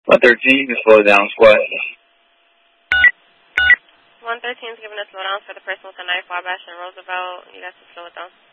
113, you can slow it down, squat. 113 is giving a slowdown for the person with the knife, Wabash and Roosevelt. You guys can slow it down.